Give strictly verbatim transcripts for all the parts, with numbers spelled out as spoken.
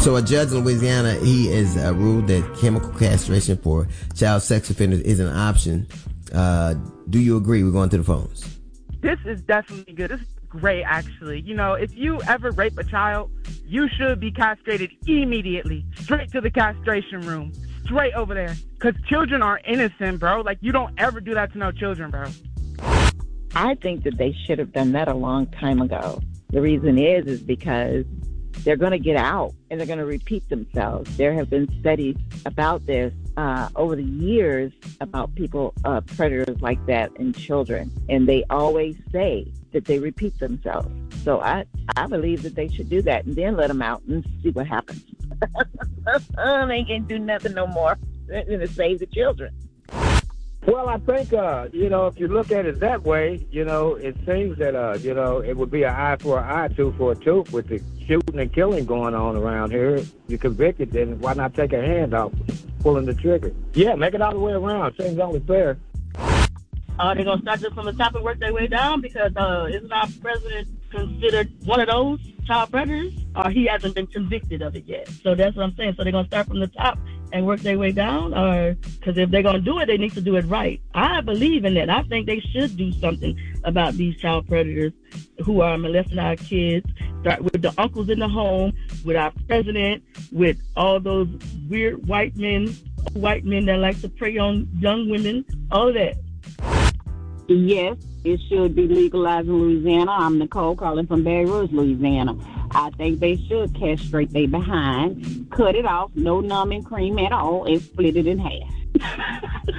So a judge in Louisiana, he has uh, ruled that chemical castration for child sex offenders is an option. Uh, do you agree? We're going to the phones. This is definitely good. This is great, actually. You know, if you ever rape a child, you should be castrated immediately. Straight to the castration room. Straight over there. Because children are innocent, bro. Like, you don't ever do that to no children, bro. I think that they should have done that a long time ago. The reason is, is because they're going to get out and they're going to repeat themselves. There have been studies about this uh, over the years about people, uh, predators like that in children. And they always say that they repeat themselves. So I, I believe that they should do that and then let them out and see what happens. They can't do nothing no more than to save the children. Well, I think, uh, you know, if you look at it that way, you know, it seems that, uh, you know, it would be an eye for an eye, tooth for a tooth with the shooting and killing going on around here. If you're convicted, then why not take a hand off pulling the trigger? Yeah, make it all the way around. Seems only fair. Are uh, they going to start just from the top and work their way down? Because uh, isn't our president considered one of those child predators? Or he hasn't been convicted of it yet. So that's what I'm saying. So they're going to start from the top and work their way down? Or because if they're going to do it, they need to do it right. I believe in that. I think they should do something about these child predators who are molesting our kids. Start with the uncles in the home, with our president, with all those weird white men, white men that like to prey on young women, all of that. Yes, it should be legalized in Louisiana. I'm Nicole calling from Baton Rouge, Louisiana. I think they should castrate their behind, cut it off, no numbing cream at all, and split it in half.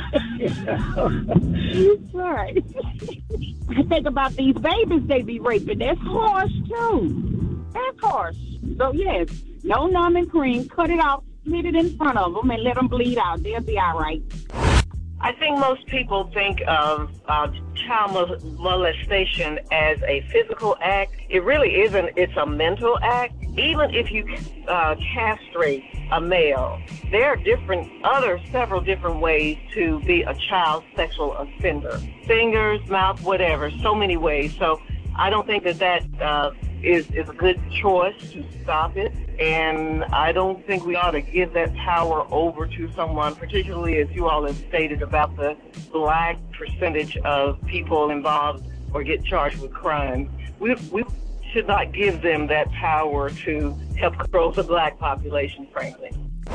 Right. I think about these babies they be raping. That's harsh, too. That's harsh. So, yes, no numbing cream, cut it off, split it in front of them, and let them bleed out. They'll be all right. I think most people think of uh, child molestation as a physical act. It really isn't. It's a mental act. Even if you uh, castrate a male, there are different, other several different ways to be a child sexual offender. Fingers, mouth, whatever, so many ways. So I don't think that that uh, is, is a good choice to stop it. And I don't think we ought to give that power over to someone, particularly as you all have stated about the black percentage of people involved or get charged with crimes. We, we should not give them that power to help control the black population, frankly.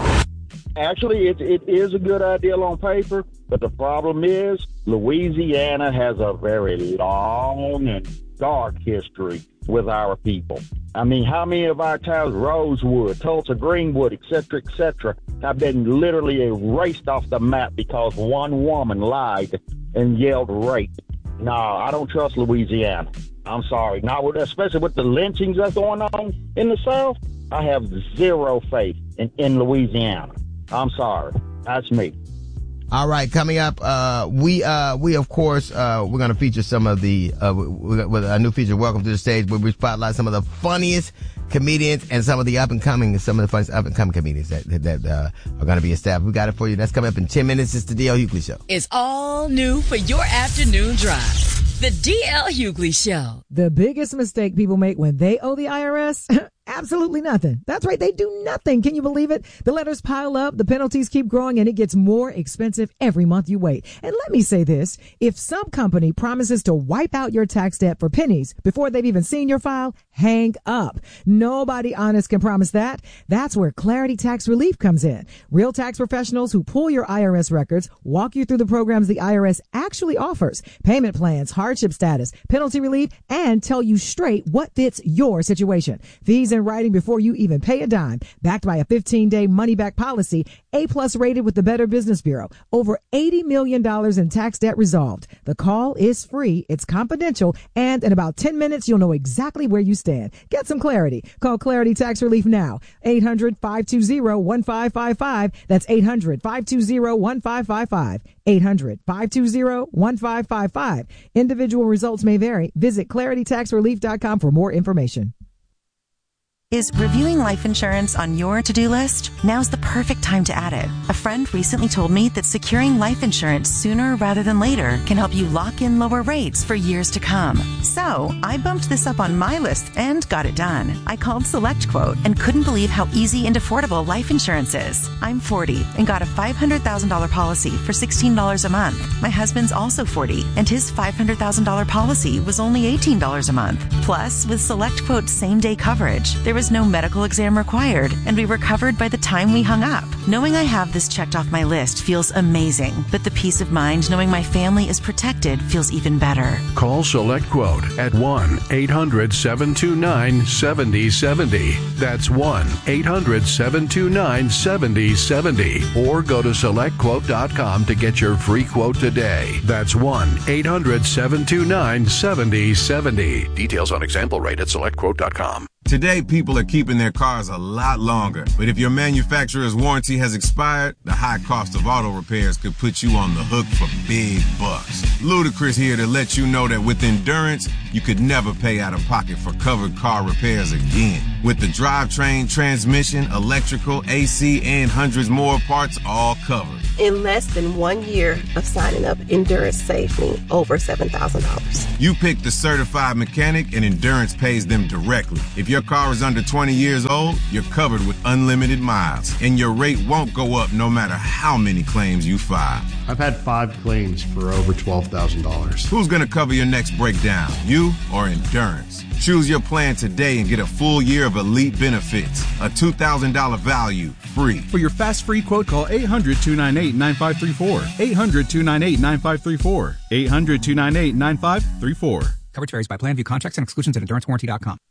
Actually, it, it is a good idea on paper, but the problem is Louisiana has a very long and dark history with our people. I mean, how many of our towns, Rosewood, Tulsa, Greenwood, et cetera, et cetera, have been literally erased off the map because one woman lied and yelled rape? No, I don't trust Louisiana. I'm sorry. Not with, especially with the lynchings that's going on in the South. I have zero faith in, in Louisiana. I'm sorry. That's me. All right, coming up, uh, we, uh, we, of course, uh, we're going to feature some of the, uh, with a new feature, Welcome to the Stage, where we spotlight some of the funniest comedians and some of the up and coming, some of the funniest up and coming comedians that, that, uh, are going to be established. We got it for you. That's coming up in ten minutes. It's the D L Hughley Show. It's all new for your afternoon drive. The D L Hughley Show. The biggest mistake people make when they owe the I R S? Absolutely nothing. That's right. They do nothing. Can you believe it? The letters pile up, the penalties keep growing, and it gets more expensive every month you wait. And let me say this. If some company promises to wipe out your tax debt for pennies before they've even seen your file, hang up. Nobody honest can promise that. That's where Clarity Tax Relief comes in. Real tax professionals who pull your I R S records, walk you through the programs the I R S actually offers, payment plans, hardship status, penalty relief, and tell you straight what fits your situation. Fees in writing before you even pay a dime. Backed by a fifteen-day money-back policy, A-plus rated with the Better Business Bureau. Over eighty million dollars in tax debt resolved. The call is free, it's confidential, and in about ten minutes, you'll know exactly where you stand. Get some clarity. Call Clarity Tax Relief now. eight hundred, five two zero, one five five five. That's eight hundred, five two zero, one five five five. eight hundred, five two zero, one five five five. Individual results may vary. Visit clarity tax relief dot com for more information. Is reviewing life insurance on your to-do list? Now's the perfect time to add it. A friend recently told me that securing life insurance sooner rather than later can help you lock in lower rates for years to come. So I bumped this up on my list and got it done. I called SelectQuote and couldn't believe how easy and affordable life insurance is. I'm forty and got a five hundred thousand dollars policy for sixteen dollars a month. My husband's also forty and his five hundred thousand dollars policy was only eighteen dollars a month. Plus, with SelectQuote's same-day coverage, there was no medical exam required, and we were covered by the time we hung up. Knowing I have this checked off my list feels amazing, but the peace of mind knowing my family is protected feels even better. Call SelectQuote at one eight hundred seven two nine seven zero seven zero. That's one eight hundred seven two nine seven zero seven zero. Or go to select quote dot com to get your free quote today. That's one eight hundred seven two nine seven zero seven zero. Details on example rate at select quote dot com. Today, people are keeping their cars a lot longer. But if your manufacturer's warranty has expired, the high cost of auto repairs could put you on the hook for big bucks. Ludacris here to let you know that with Endurance, you could never pay out of pocket for covered car repairs again. With the drivetrain, transmission, electrical, A C, and hundreds more parts all covered. In less than one year of signing up, Endurance saved me over seven thousand dollars. You pick the certified mechanic and Endurance pays them directly. If your car is under twenty years old, you're covered with unlimited miles, and your rate won't go up no matter how many claims you file. I've had five claims for over twelve thousand dollars. Who's going to cover your next breakdown, you or Endurance? Choose your plan today and get a full year of elite benefits. A two thousand dollars value, free. For your fast free quote, call eight hundred two nine eight nine five three four. eight hundred two nine eight nine five three four. eight hundred two nine eight nine five three four. Coverage varies by plan. View contracts and exclusions at endurance warranty dot com.